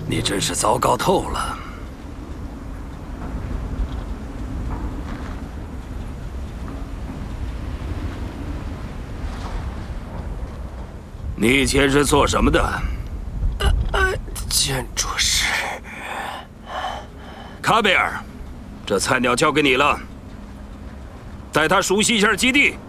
你真是糟糕透了。你以前是做什么的？ 建筑师。 卡贝尔，这菜鸟交给你了，带他熟悉一下基地。